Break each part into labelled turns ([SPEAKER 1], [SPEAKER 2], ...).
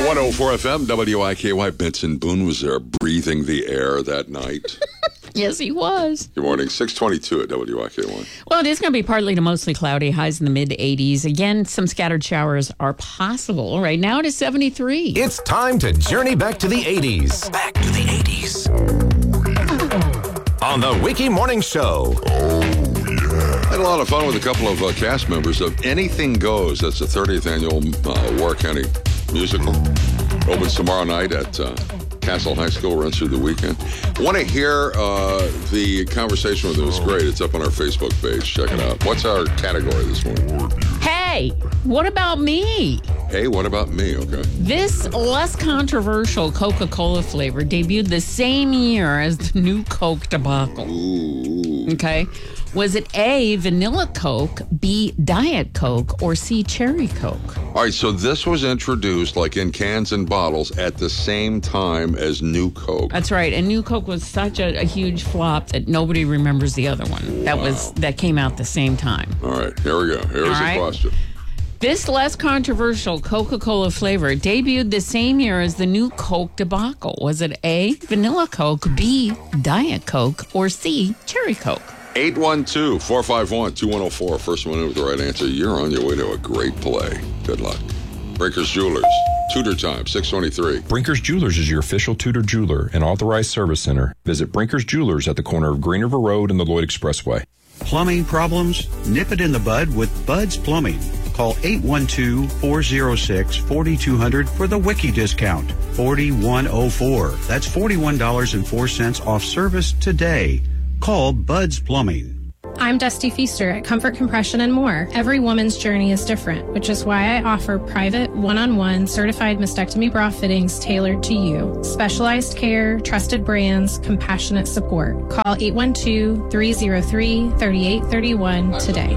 [SPEAKER 1] 104 FM, WIKY. Benson Boone was there breathing the air that night.
[SPEAKER 2] Yes, he was.
[SPEAKER 1] Good morning. 622 at WIKY1.
[SPEAKER 2] Well, it is going to be partly to mostly cloudy, highs in the mid-80s. Again, some scattered showers are possible. Right now it is 73.
[SPEAKER 3] It's time to journey back to the 80s. Back to the 80s. On the Wiki Morning Show.
[SPEAKER 1] Had a lot of fun with a couple of cast members of Anything Goes. That's the 30th annual Warren County musical. Opens tomorrow night at Castle High School, runs through the weekend. Want to hear the conversation with them? It's great. It's up on our Facebook page. Check it out. What's our category this morning?
[SPEAKER 2] Hey, what about me?
[SPEAKER 1] Hey, what about me? Okay.
[SPEAKER 2] This less controversial Coca-Cola flavor debuted the same year as the new Coke debacle.
[SPEAKER 1] Ooh.
[SPEAKER 2] Okay. Was it A, vanilla Coke, B, Diet Coke, or C, cherry Coke?
[SPEAKER 1] All right, so this was introduced like in cans and bottles at the same time as New Coke.
[SPEAKER 2] That's right. And New Coke was such a huge flop that nobody remembers the other one. That came out the same time.
[SPEAKER 1] All right, here we go. Here's the question.
[SPEAKER 2] This less controversial Coca-Cola flavor debuted the same year as the new Coke debacle. Was it A, vanilla Coke, B, Diet Coke, or C, cherry Coke?
[SPEAKER 1] 812-451-2104. First one in with the right answer. You're on your way to a great play. Good luck. Breakers Jewelers. Tudor time, 623.
[SPEAKER 4] Brinkers Jewelers is your official Tudor jeweler and authorized service center. Visit Brinkers Jewelers at the corner of Green River Road and the Lloyd Expressway.
[SPEAKER 5] Plumbing problems? Nip it in the bud with Bud's Plumbing. Call 812-406-4200 for the Wiki discount. 4104. That's $41.04 off service today. Call Bud's Plumbing.
[SPEAKER 6] I'm Dusty Feaster at Comfort Compression and More. Every woman's journey is different, which is why I offer private, one-on-one, certified mastectomy bra fittings tailored to you. Specialized care, trusted brands, compassionate support. Call 812-303-3831 today.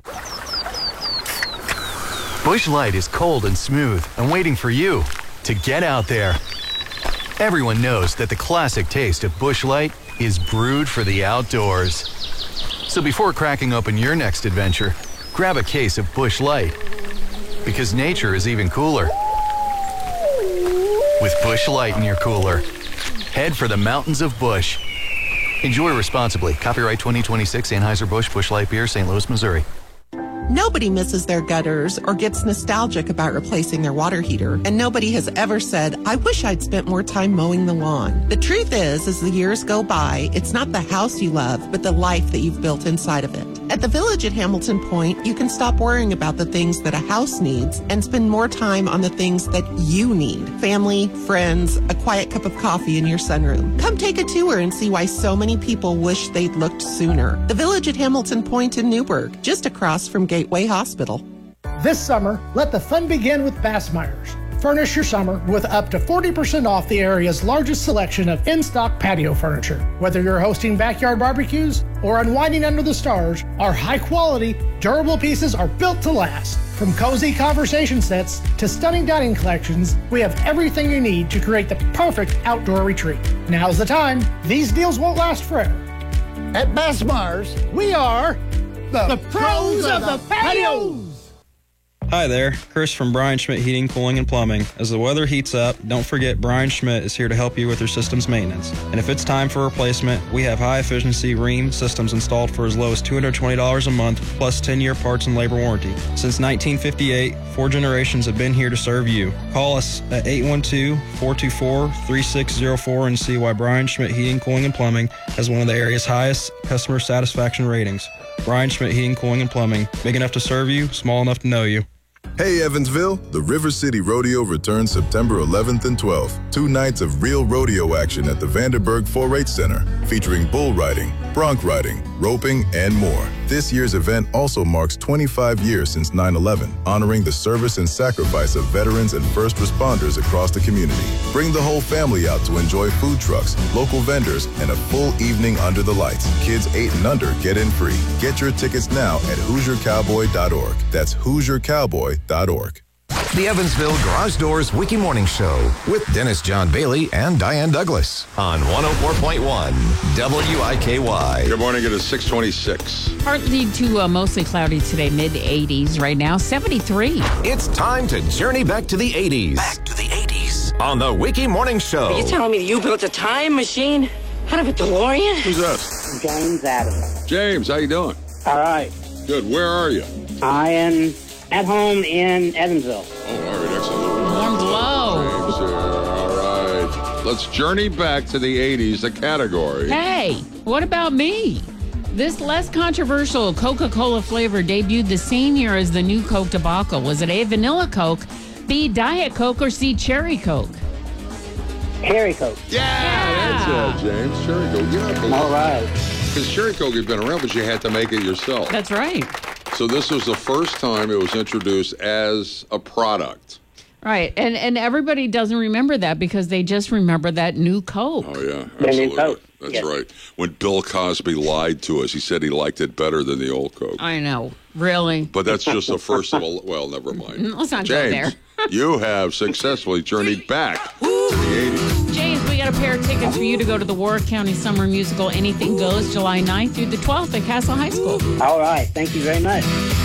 [SPEAKER 7] Busch Light is cold and smooth and waiting for you to get out there. Everyone knows that the classic taste of Busch Light is brewed for the outdoors. So before cracking open your next adventure, grab a case of Busch Light. Because nature is even cooler. With Busch Light in your cooler, head for the mountains of Busch. Enjoy responsibly. Copyright 2026 Anheuser-Busch Busch Light Beer, St. Louis, Missouri.
[SPEAKER 8] Nobody misses their gutters or gets nostalgic about replacing their water heater, and nobody has ever said, I wish I'd spent more time mowing the lawn. The truth is, as the years go by, it's not the house you love, but the life that you've built inside of it. At the Village at Hamilton Point, you can stop worrying about the things that a house needs and spend more time on the things that you need. Family, friends, a quiet cup of coffee in your sunroom. Come take a tour and see why so many people wish they'd looked sooner. The Village at Hamilton Point in Newburgh, just across from Gateway Hospital.
[SPEAKER 9] This summer, let the fun begin with Bassmeyer's. Furnish your summer with up to 40% off the area's largest selection of in-stock patio furniture. Whether you're hosting backyard barbecues or unwinding under the stars, our high-quality, durable pieces are built to last. From cozy conversation sets to stunning dining collections, we have everything you need to create the perfect outdoor retreat. Now's the time. These deals won't last forever. At Bassmeyer's, we are the pros of the patios!
[SPEAKER 10] Hi there, Chris from Brian Schmidt Heating, Cooling, and Plumbing. As the weather heats up, don't forget Brian Schmidt is here to help you with your system's maintenance. And if it's time for replacement, we have high-efficiency Rheem systems installed for as low as $220 a month, plus 10-year parts and labor warranty. Since 1958, 4 generations have been here to serve you. Call us at 812-424-3604 and see why Brian Schmidt Heating, Cooling, and Plumbing has one of the area's highest customer satisfaction ratings. Brian Schmidt Heating, Cooling, and Plumbing. Big enough to serve you, small enough to know you.
[SPEAKER 11] Hey Evansville, the River City Rodeo returns September 11th and 12th. 2 nights of real rodeo action at the Vanderburg 4-H Center, featuring bull riding, bronc riding, roping, and more. This year's event also marks 25 years since 9/11, honoring the service and sacrifice of veterans and first responders across the community. Bring the whole family out to enjoy food trucks, local vendors, and a full evening under the lights. Kids 8 and under get in free. Get your tickets now at HoosierCowboy.org. That's HoosierCowboy.org.
[SPEAKER 3] The Evansville Garage Doors Wiki Morning Show with Dennis John Bailey and Diane Douglas on 104.1 WIKY.
[SPEAKER 1] Good morning. It is 626.
[SPEAKER 2] Partly to mostly cloudy today, mid-80s right now, 73.
[SPEAKER 3] It's time to journey back to the 80s.
[SPEAKER 7] Back to the 80s.
[SPEAKER 3] on the Wiki Morning Show.
[SPEAKER 12] Are you telling me you built a time machine out of a DeLorean?
[SPEAKER 1] Who's this?
[SPEAKER 13] James Adams.
[SPEAKER 1] James, how you doing?
[SPEAKER 13] All right.
[SPEAKER 1] Good. Where are you?
[SPEAKER 13] I am at home in Evansville.
[SPEAKER 1] Oh, all right. Excellent.
[SPEAKER 2] Warm glow.
[SPEAKER 1] James here. All right. Let's journey back to the 80s, the category.
[SPEAKER 2] Hey, what about me? This less controversial Coca-Cola flavor debuted the same year as the new Coke debacle. Was it A, Vanilla Coke, B, Diet Coke, or C, Cherry Coke?
[SPEAKER 13] Cherry Coke.
[SPEAKER 1] Yeah, that's it, James. Cherry Coke. Yeah,
[SPEAKER 13] all right.
[SPEAKER 1] Because Cherry Coke had been around, but you had to make it yourself.
[SPEAKER 2] That's right.
[SPEAKER 1] So this was the first time it was introduced as a product.
[SPEAKER 2] Right, and everybody doesn't remember that because they just remember that new Coke.
[SPEAKER 1] Oh, yeah, absolutely. That's right. When Bill Cosby lied to us, he said he liked it better than the old Coke.
[SPEAKER 2] I know, really.
[SPEAKER 1] But that's just the first of a... Well, never mind.
[SPEAKER 2] Let's not
[SPEAKER 1] James,
[SPEAKER 2] go there.
[SPEAKER 1] You have successfully journeyed back to the 80s.
[SPEAKER 2] James, we got a pair of tickets for you to go to the Warwick County Summer Musical Anything Goes, July 9th through the 12th at Castle High School.
[SPEAKER 13] All right. Thank you very much.